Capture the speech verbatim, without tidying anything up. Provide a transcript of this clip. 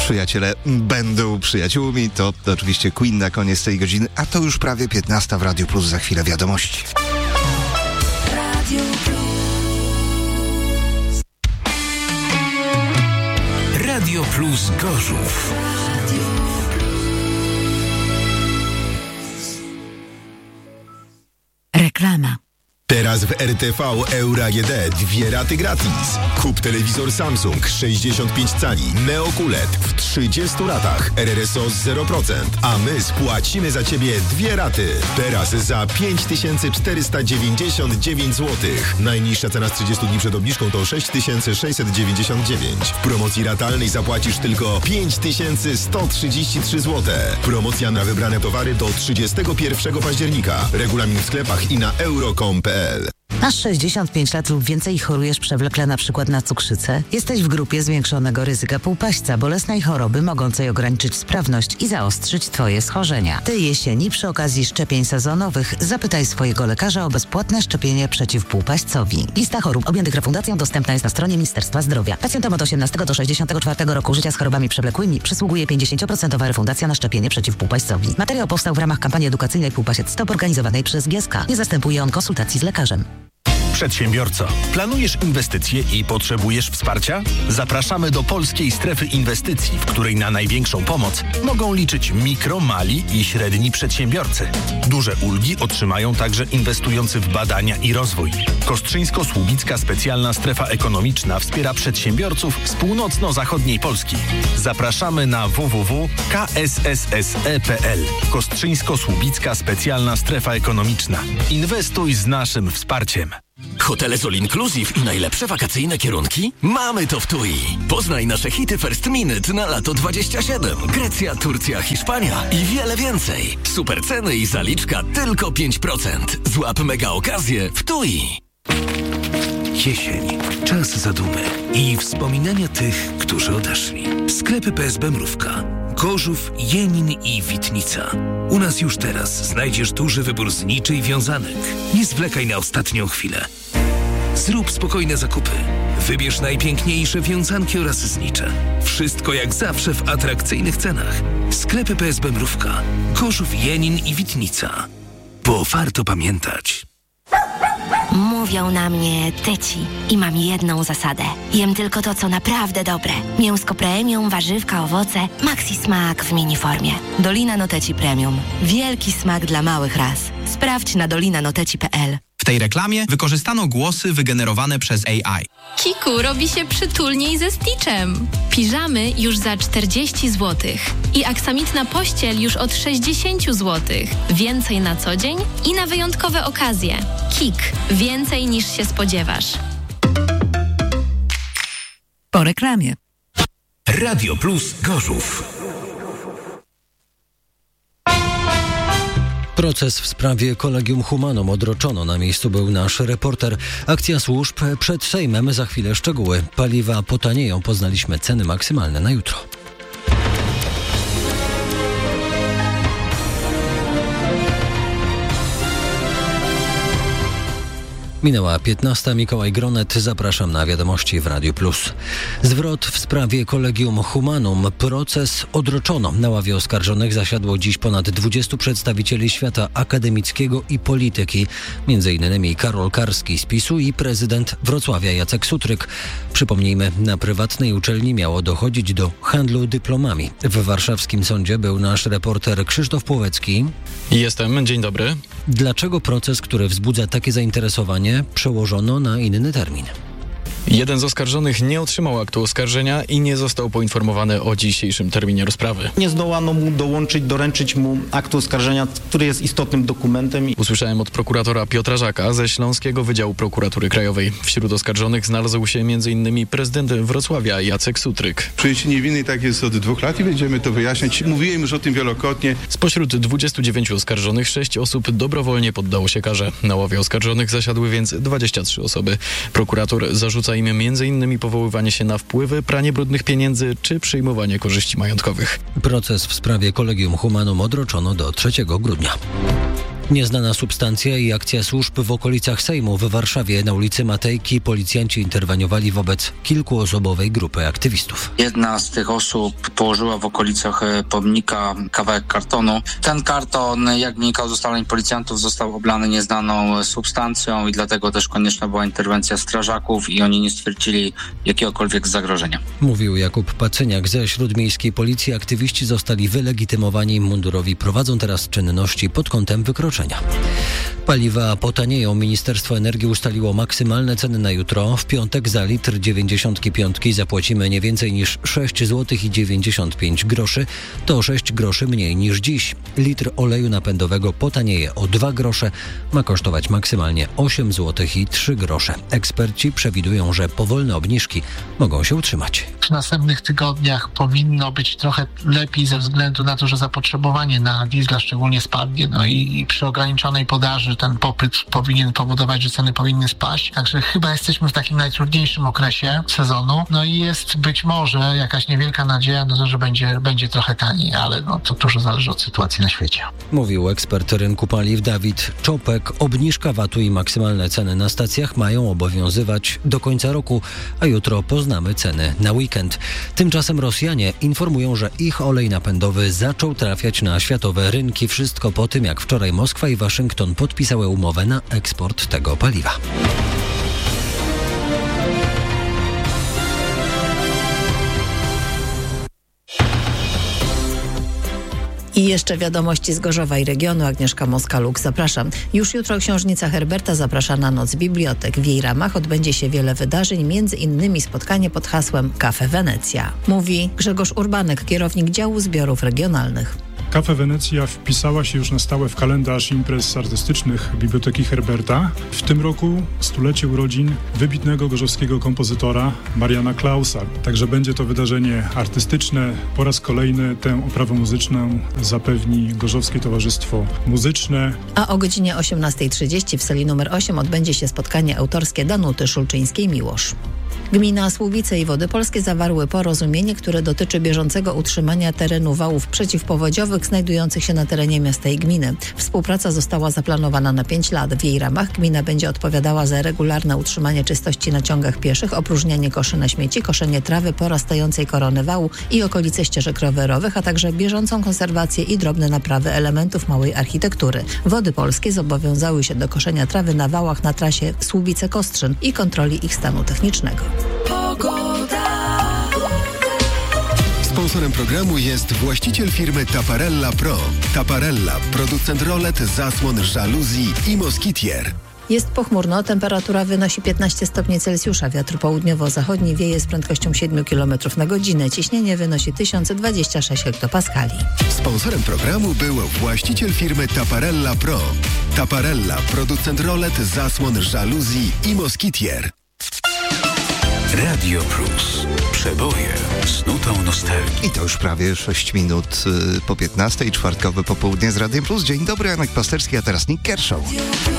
przyjaciele będą przyjaciółmi. To, to oczywiście Queen na koniec tej godziny, a to już prawie piętnasta w Radiu Plus, za chwilę wiadomości. Radio Plus. Radio Plus Gorzów. Reklama. Teraz w R T V Euro A G D dwie raty gratis. Kup telewizor Samsung sześćdziesiąt pięć cali Neo Q L E D w trzydziestu ratach, R R S O zero procent, a my spłacimy za Ciebie dwie raty. Teraz za pięć tysięcy czterysta dziewięćdziesiąt dziewięć złotych. Najniższa cena z trzydziestu dni przed obniżką to sześć tysięcy sześćset dziewięćdziesiąt dziewięć. W promocji ratalnej zapłacisz tylko pięć tysięcy sto trzydzieści trzy złote. Promocja na wybrane towary do trzydziestego pierwszego października. Regulamin w sklepach i na euro kropka com kropka p l. Masz sześćdziesiąt pięć lat lub więcej i chorujesz przewlekle na przykład na cukrzycę? Jesteś w grupie zwiększonego ryzyka półpaśćca, bolesnej choroby mogącej ograniczyć sprawność i zaostrzyć Twoje schorzenia. Tej jesieni przy okazji szczepień sezonowych zapytaj swojego lekarza o bezpłatne szczepienie przeciw półpaśćcowi. Lista chorób objętych refundacją dostępna jest na stronie Ministerstwa Zdrowia. Pacjentom od osiemnastego do sześćdziesiątego czwartego roku życia z chorobami przewlekłymi przysługuje pięćdziesiąt procent refundacja na szczepienie przeciw półpaśćcowi. Materiał powstał w ramach kampanii edukacyjnej Półpasiec Stop organizowanej przez G S K. Nie zastępuje on konsultacji z lekarzem. Przedsiębiorco, planujesz inwestycje i potrzebujesz wsparcia? Zapraszamy do Polskiej Strefy Inwestycji, w której na największą pomoc mogą liczyć mikro, mali i średni przedsiębiorcy. Duże ulgi otrzymają także inwestujący w badania i rozwój. Kostrzyńsko-Słubicka Specjalna Strefa Ekonomiczna wspiera przedsiębiorców z północno-zachodniej Polski. Zapraszamy na w w w kropka k s s s e kropka p l. Kostrzyńsko-Słubicka Specjalna Strefa Ekonomiczna. Inwestuj z naszym wsparciem. Hotele z All Inclusive i najlepsze wakacyjne kierunki? Mamy to w T U I. Poznaj nasze hity First Minute na lato dwadzieścia siedem. Grecja, Turcja, Hiszpania i wiele więcej. Super ceny i zaliczka tylko pięć procent. Złap mega okazję w T U I. Jesień. Czas zadumy i wspominania tych, którzy odeszli. Sklepy P S B Mrówka. Gorzów, Jenin i Witnica. U nas już teraz znajdziesz duży wybór zniczy i wiązanek. Nie zwlekaj na ostatnią chwilę. Zrób spokojne zakupy. Wybierz najpiękniejsze wiązanki oraz znicze. Wszystko jak zawsze w atrakcyjnych cenach. Sklepy P S B Mrówka. Gorzów, Jenin i Witnica. Bo warto pamiętać. Mówią na mnie Teci i mam jedną zasadę. Jem tylko to, co naprawdę dobre. Mięsko premium, warzywka, owoce, maxi smak w mini formie. Dolina Noteci Premium. Wielki smak dla małych ras. Sprawdź na dolina noteci kropka p l. W tej reklamie wykorzystano głosy wygenerowane przez A I. Kiku robi się przytulniej ze Stitchem. Piżamy już za czterdzieści złotych i aksamitna pościel już od sześćdziesiąt złotych. Więcej na co dzień i na wyjątkowe okazje. Kik. Więcej niż się spodziewasz. Po reklamie. Radio Plus Gorzów. Proces w sprawie Collegium Humanum odroczono. Na miejscu był nasz reporter. Akcja służb przed Sejmem. Za chwilę szczegóły. Paliwa potanieją. Poznaliśmy ceny maksymalne na jutro. Minęła piętnasta. Mikołaj Gronet. Zapraszam na wiadomości w Radiu Plus. Zwrot w sprawie Collegium Humanum. Proces odroczono. Na ławie oskarżonych zasiadło dziś ponad dwudziestu przedstawicieli świata akademickiego i polityki. Między innymi Karol Karski z PiSu i prezydent Wrocławia Jacek Sutryk. Przypomnijmy, na prywatnej uczelni miało dochodzić do handlu dyplomami. W warszawskim sądzie był nasz reporter Krzysztof Płowecki. Jestem. Dzień dobry. Dlaczego proces, który wzbudza takie zainteresowanie, przełożono na inny termin? Jeden z oskarżonych nie otrzymał aktu oskarżenia i nie został poinformowany o dzisiejszym terminie rozprawy. Nie zdołano mu dołączyć, doręczyć mu aktu oskarżenia, który jest istotnym dokumentem. Usłyszałem od prokuratora Piotra Żaka ze Śląskiego Wydziału Prokuratury Krajowej. Wśród oskarżonych znalazł się m.in. prezydent Wrocławia Jacek Sutryk. Przyjęcie niewinnej tak jest od dwóch lat i będziemy to wyjaśniać. Mówiłem już o tym wielokrotnie. Spośród dwudziestu dziewięciu oskarżonych sześć osób dobrowolnie poddało się karze. Na ławie oskarżonych zasiadły więc dwadzieścia trzy osoby. Prokurator zarzuca im między innymi powoływanie się na wpływy, pranie brudnych pieniędzy czy przyjmowanie korzyści majątkowych. Proces w sprawie Collegium Humanum odroczono do trzeciego grudnia. Nieznana substancja i akcja służb w okolicach Sejmu w Warszawie. Na ulicy Matejki policjanci interweniowali wobec kilkuosobowej grupy aktywistów. Jedna z tych osób położyła w okolicach pomnika kawałek kartonu. Ten karton, jak wynikało z ustaleń policjantów, został oblany nieznaną substancją i dlatego też konieczna była interwencja strażaków i oni nie stwierdzili jakiegokolwiek zagrożenia. Mówił Jakub Pacyniak ze Śródmiejskiej Policji. Aktywiści zostali wylegitymowani. Mundurowi prowadzą teraz czynności pod kątem wykroczenia. Paliwa potanieją. Ministerstwo Energii ustaliło maksymalne ceny na jutro. W piątek za litr dziewięćdziesiąt pięć zapłacimy nie więcej niż sześć złotych i dziewięćdziesiąt pięć groszy. To sześć groszy mniej niż dziś. Litr oleju napędowego potanieje o dwa grosze. Ma kosztować maksymalnie osiem złotych i trzy grosze. Eksperci przewidują, że powolne obniżki mogą się utrzymać. W następnych tygodniach powinno być trochę lepiej ze względu na to, że zapotrzebowanie na diesla szczególnie spadnie. No i, i przy ograniczonej podaży ten popyt powinien powodować, że ceny powinny spaść. Także chyba jesteśmy w takim najtrudniejszym okresie sezonu. No i jest być może jakaś niewielka nadzieja na to, że będzie, będzie trochę taniej, ale no, to dużo zależy od sytuacji na świecie. Mówił ekspert rynku paliw Dawid Czopek. Obniżka vatu i maksymalne ceny na stacjach mają obowiązywać do końca roku, a jutro poznamy ceny na weekend. Tymczasem Rosjanie informują, że ich olej napędowy zaczął trafiać na światowe rynki. Wszystko po tym, jak wczoraj Moskwa i Waszyngton podpisały umowę na eksport tego paliwa. I jeszcze wiadomości z Gorzowa i regionu. Agnieszka Moska-Luk, zapraszam. Już jutro księżnica Herberta zaprasza na Noc Bibliotek. W jej ramach odbędzie się wiele wydarzeń, między innymi spotkanie pod hasłem Cafe Wenecja. Mówi Grzegorz Urbanek, kierownik działu zbiorów regionalnych. Cafe Wenecja wpisała się już na stałe w kalendarz imprez artystycznych Biblioteki Herberta. W tym roku stulecie urodzin wybitnego gorzowskiego kompozytora Mariana Klausa. Także będzie to wydarzenie artystyczne. Po raz kolejny tę oprawę muzyczną zapewni Gorzowskie Towarzystwo Muzyczne. A o godzinie osiemnastej trzydzieści w sali numer osiem odbędzie się spotkanie autorskie Danuty Szulczyńskiej-Miłosz. Gmina Słubice i Wody Polskie zawarły porozumienie, które dotyczy bieżącego utrzymania terenu wałów przeciwpowodziowych znajdujących się na terenie miasta i gminy. Współpraca została zaplanowana na pięć lat. W jej ramach gmina będzie odpowiadała za regularne utrzymanie czystości na ciągach pieszych, opróżnianie koszy na śmieci, koszenie trawy porastającej korony wału i okolice ścieżek rowerowych, a także bieżącą konserwację i drobne naprawy elementów małej architektury. Wody Polskie zobowiązały się do koszenia trawy na wałach na trasie Słubice-Kostrzyn i kontroli ich stanu technicznego. Pogoda. Sponsorem programu jest właściciel firmy Taparella Pro. Taparella, producent rolet, zasłon, żaluzji i moskitier. Jest pochmurno, temperatura wynosi piętnaście stopni Celsjusza, wiatr południowo-zachodni wieje z prędkością siedem kilometrów na godzinę, ciśnienie wynosi tysiąc dwadzieścia sześć hektopaskali. Sponsorem programu był właściciel firmy Taparella Pro. Taparella, producent rolet, zasłon, żaluzji i moskitier. Radio Plus. Przeboje z nutą nostalgii. I to już prawie sześć minut po piętnastej, czwartkowe popołudnie z Radiem Plus. Dzień dobry, Janek Pasterski, a teraz Nick Kershaw.